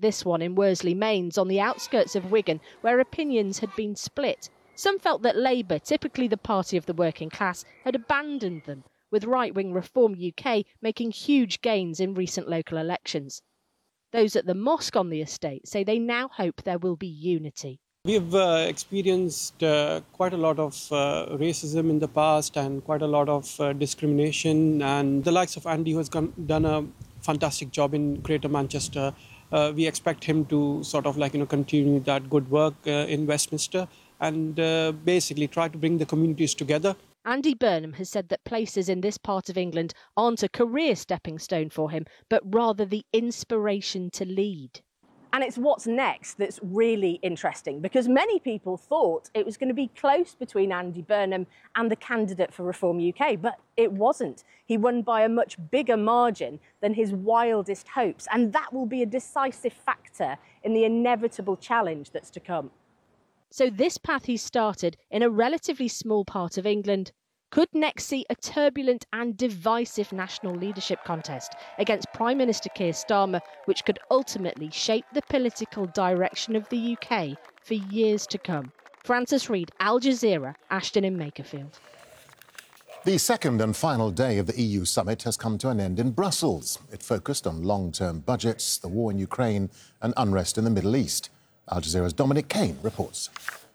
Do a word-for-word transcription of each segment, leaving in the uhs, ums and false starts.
this one in Worsley Mains on the outskirts of Wigan, where opinions had been split. Some felt that Labour, typically the party of the working class, had abandoned them, with right-wing Reform U K making huge gains in recent local elections. Those at the mosque on the estate say they now hope there will be unity. We've uh, experienced uh, quite a lot of uh, racism in the past and quite a lot of uh, discrimination, and the likes of Andy, who has gone, done a fantastic job in Greater Manchester. Uh, we expect him to sort of like, you know, continue that good work uh, in Westminster and uh, basically try to bring the communities together. Andy Burnham has said that places in this part of England aren't a career stepping stone for him, but rather the inspiration to lead. And it's what's next that's really interesting, because many people thought it was going to be close between Andy Burnham and the candidate for Reform U K, but it wasn't. He won by a much bigger margin than his wildest hopes, and that will be a decisive factor in the inevitable challenge that's to come. So this path he started in a relatively small part of England could next see a turbulent and divisive national leadership contest against Prime Minister Keir Starmer, which could ultimately shape the political direction of the U K for years to come. Frances Reid, Al Jazeera, Ashton in Makerfield. The second and final day of the E U summit has come to an end in Brussels. It focused on long-term budgets, the war in Ukraine and unrest in the Middle East. Al Jazeera's Dominic Kane reports.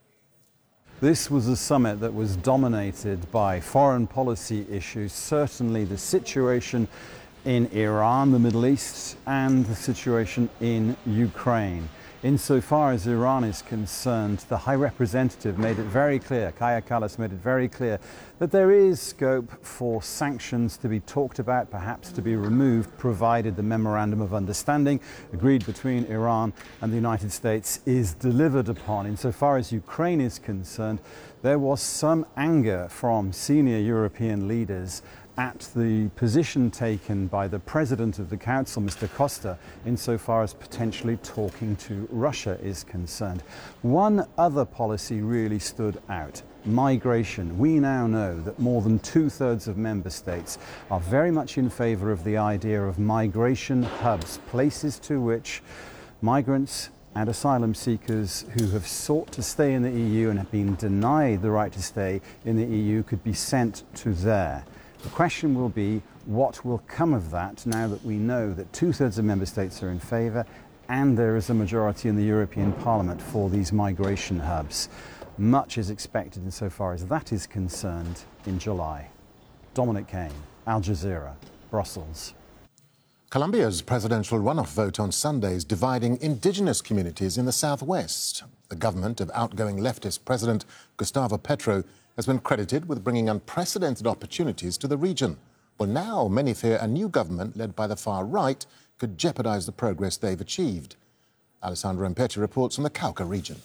This was a summit that was dominated by foreign policy issues, certainly the situation in Iran, the Middle East, and the situation in Ukraine. Insofar as Iran is concerned, the High Representative made it very clear, Kaja Kallas made it very clear, that there is scope for sanctions to be talked about, perhaps to be removed, provided the Memorandum of Understanding agreed between Iran and the United States is delivered upon. Insofar as Ukraine is concerned, there was some anger from senior European leaders at the position taken by the President of the Council, Mister Costa, insofar as potentially talking to Russia is concerned. One other policy really stood out: migration. We now know that more than two-thirds of member states are very much in favour of the idea of migration hubs, places to which migrants and asylum seekers who have sought to stay in the E U and have been denied the right to stay in the E U could be sent to there. The question will be, what will come of that now that we know that two-thirds of member states are in favour and there is a majority in the European Parliament for these migration hubs. Much is expected insofar as that is concerned in July. Dominic Kane, Al Jazeera, Brussels. Colombia's presidential runoff vote on Sunday is dividing indigenous communities in the southwest. The government of outgoing leftist President Gustavo Petro has been credited with bringing unprecedented opportunities to the region. Well, now many fear a new government led by the far right could jeopardise the progress they've achieved. Alessandro Impetti reports from the Cauca region.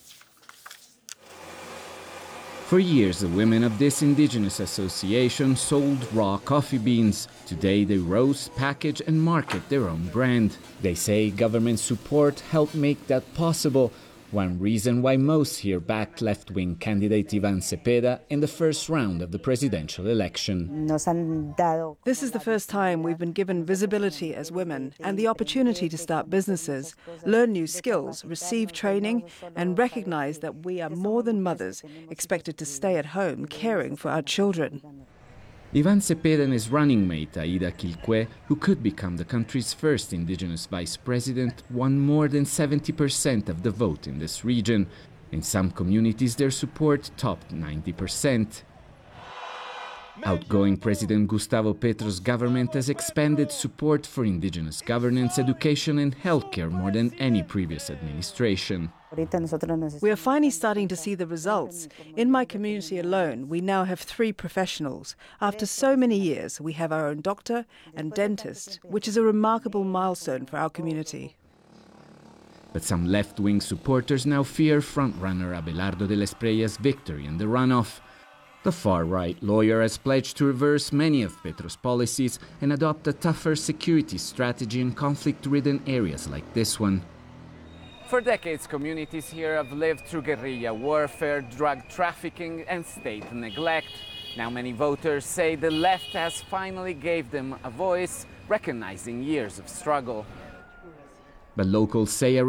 For years, the women of this indigenous association sold raw coffee beans. Today, they roast, package and market their own brand. They say government support helped make that possible. One reason why most here backed left-wing candidate Ivan Cepeda in the first round of the presidential election. This is the first time we've been given visibility as women and the opportunity to start businesses, learn new skills, receive training, and recognize that we are more than mothers expected to stay at home caring for our children. Ivan Cepeda and his running mate, Aida Quilque, who could become the country's first indigenous vice president, won more than seventy percent of the vote in this region. In some communities, their support topped ninety percent. Outgoing President Gustavo Petro's government has expanded support for indigenous governance, education and healthcare more than any previous administration. We are finally starting to see the results. In my community alone, we now have three professionals. After so many years, we have our own doctor and dentist, which is a remarkable milestone for our community. But some left-wing supporters now fear frontrunner Abelardo de la Esprilla's victory in the runoff. The far-right lawyer has pledged to reverse many of Petro's policies and adopt a tougher security strategy in conflict-ridden areas like this one. For decades, communities here have lived through guerrilla warfare, drug trafficking and state neglect. Now many voters say the left has finally gave them a voice, recognizing years of struggle. But locals say a